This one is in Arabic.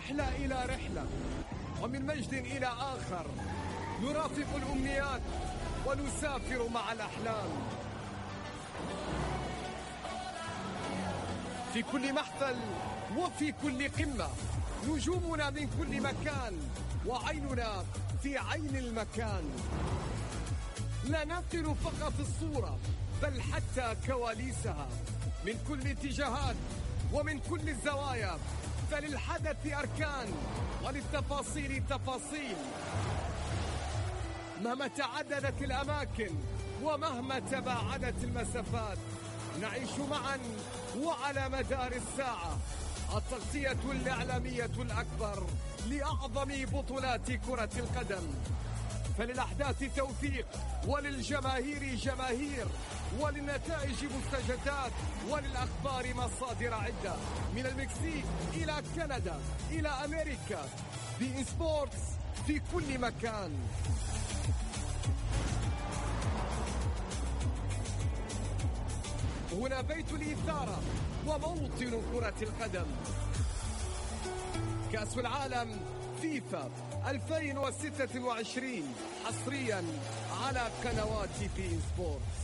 رحلة إلى رحلة، ومن مجد إلى آخر، نرافق الأمنيات ونسافر مع الأحلام. في كل محفل وفي كل قمة، نجومنا من كل مكان، وعيننا في عين المكان. لا ننقل فقط الصورة، بل حتى كواليسها، من كل الاتجاهات ومن كل الزوايا. فللحدث أركان وللتفاصيل تفاصيل. مهما تعددت الأماكن ومهما تباعدت المسافات، نعيش معا وعلى مدار الساعة التغطية الإعلامية الأكبر لأعظم بطولات كرة القدم. فللأحداث توثيق، وللجماهير جماهير، وللنتائج مستجدات، وللأخبار مصادر عدة، من المكسيك إلى كندا إلى أمريكا. بي سبورتس في كل مكان. هنا بيت الإثارة وموطن كرة القدم. كأس العالم فيفا 2026 حصريا على قنوات بي سبورتس.